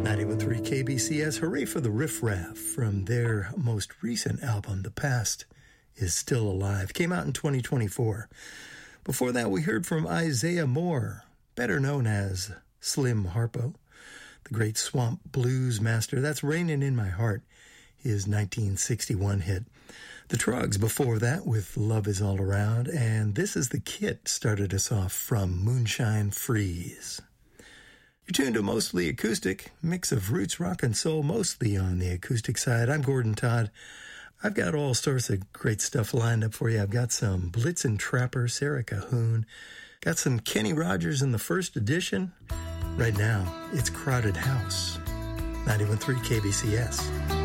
91.3 KBCS, hooray for the Riff Raff from their most recent album, The Past Is Still Alive. Came out in 2024. Before that, we heard from Isaiah Moore, better known as Slim Harpo, the great swamp blues master. That's Raining in My Heart, his 1961 hit. The Trugs before that with Love Is All Around, and This Is the Kit started us off from Moonshine Freeze. You're tuned to Mostly Acoustic, mix of roots, rock, and soul, mostly on the acoustic side. I'm Gordon Todd. I've got all sorts of great stuff lined up for you. I've got some Blitzen Trapper, Sarah Cahoon, got some Kenny Rogers in the first edition. Right now, it's Crowded House, 91.3 KBCS.